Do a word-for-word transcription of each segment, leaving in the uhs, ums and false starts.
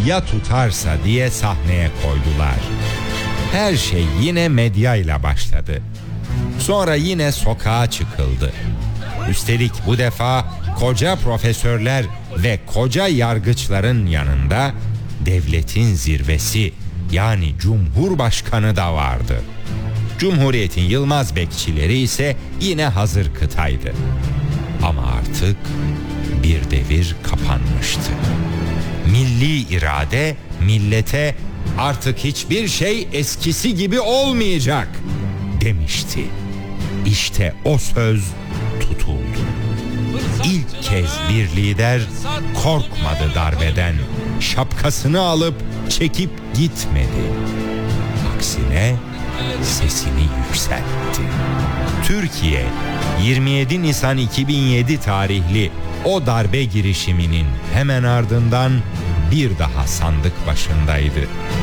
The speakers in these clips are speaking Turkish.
ya tutarsa diye sahneye koydular. Her şey yine medyayla başladı. Sonra yine sokağa çıkıldı. Üstelik bu defa koca profesörler ve koca yargıçların yanında devletin zirvesi yani Cumhurbaşkanı da vardı. Cumhuriyetin Yılmaz bekçileri ise yine hazır kıtaydı. Ama artık bir devir kapanmıştı. Milli irade millete artık hiçbir şey eskisi gibi olmayacak demişti. İşte o söz tutuldu. İlk kez bir lider korkmadı darbeden, şapkasını alıp çekip gitmedi. Aksine sesini yükseltti. Türkiye yirmi yedi Nisan iki bin yedi tarihli o darbe girişiminin hemen ardından bir daha sandık başındaydı.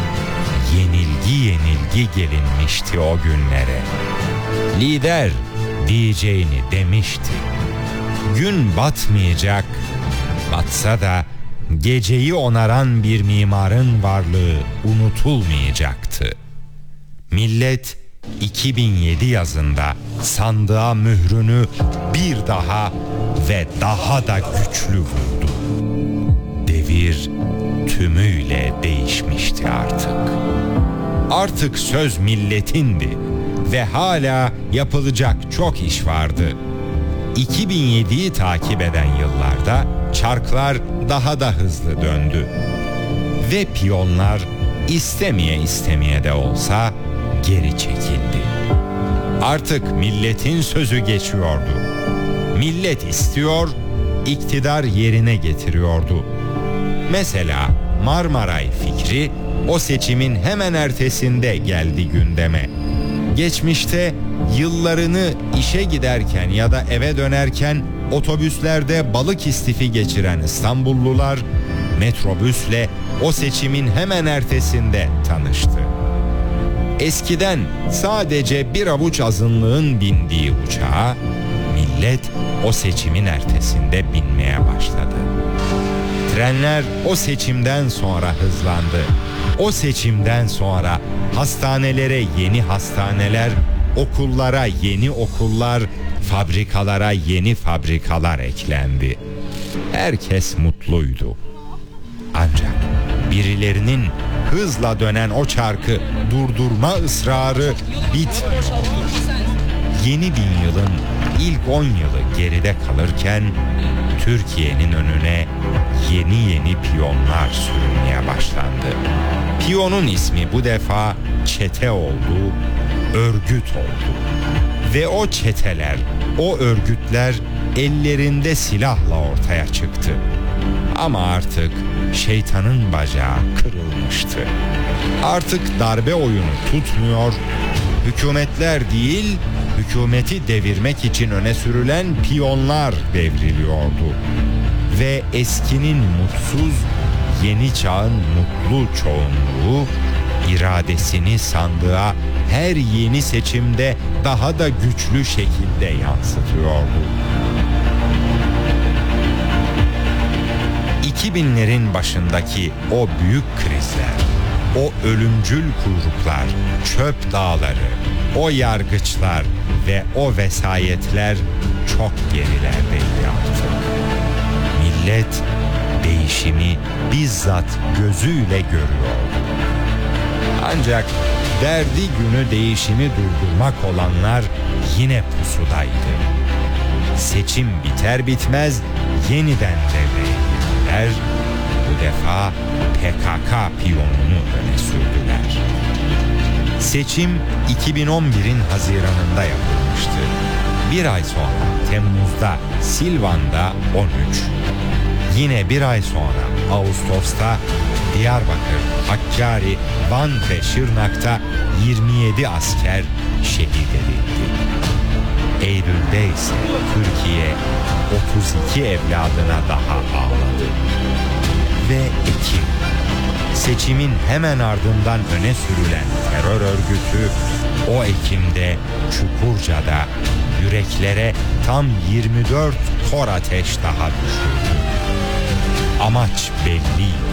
Yenilgi yenilgi gelinmişti o günlere. Lider diyeceğini demişti. Gün batmayacak, batsa da geceyi onaran bir mimarın varlığı unutulmayacaktı. Millet iki bin yedi yazında sandığa mührünü bir daha ve daha da güçlü vurdu. Devir tümüyle değişmişti artık. Artık söz milletindi ve hala yapılacak çok iş vardı. iki bin yediyi takip eden yıllarda çarklar daha da hızlı döndü. Ve piyonlar istemeye istemeye de olsa geri çekildi. Artık milletin sözü geçiyordu. Millet istiyor, iktidar yerine getiriyordu. Mesela Marmaray fikri o seçimin hemen ertesinde geldi gündeme. Geçmişte yıllarını işe giderken ya da eve dönerken otobüslerde balık istifi geçiren İstanbullular metrobüsle o seçimin hemen ertesinde tanıştı. Eskiden sadece bir avuç azınlığın bindiği uçağa millet o seçimin ertesinde binmeye başladı. Trenler o seçimden sonra hızlandı. O seçimden sonra hastanelere yeni hastaneler, okullara yeni okullar, fabrikalara yeni fabrikalar eklendi. Herkes mutluydu. Ancak birilerinin hızla dönen o çarkı durdurma ısrarı bitmiyor. Yeni bin yılın ilk on yılı geride kalırken Türkiye'nin önüne yeni yeni piyonlar sürülmeye başlandı. Piyonun ismi bu defa çete oldu, örgüt oldu. Ve o çeteler, o örgütler ellerinde silahla ortaya çıktı. Ama artık şeytanın bacağı kırılmıştı. Artık darbe oyunu tutmuyor, hükümetler değil, hükümeti devirmek için öne sürülen piyonlar devriliyordu. Ve eskinin mutsuz, yeni çağın mutlu çoğunluğu iradesini sandığa her yeni seçimde daha da güçlü şekilde yansıtıyordu. iki binlerin başındaki o büyük krizler, o ölümcül kuyruklar, çöp dağları, o yargıçlar ve o vesayetler çok gerilerdeydi artık. Millet değişimi bizzat gözüyle görüyordu. Ancak derdi günü değişimi durdurmak olanlar yine pusudaydı. Seçim biter bitmez yeniden devreye girdiler. Bu defa P K K piyonunu öne sürdüler. Seçim iki bin on birin Haziran'ında yapılmıştı. Bir ay sonra Temmuz'da Silvan'da on üç, yine bir ay sonra Ağustos'ta Diyarbakır, Hakkari, Van ve Şırnak'ta yirmi yedi asker şehit edildi. Eylül'de ise Türkiye otuz iki evladına daha ağladı. Ve Ekim, seçimin hemen ardından öne sürülen terör örgütü o Ekim'de Çukurca'da yüreklere tam yirmi dört kor ateş daha düşürdü. Amaç belli.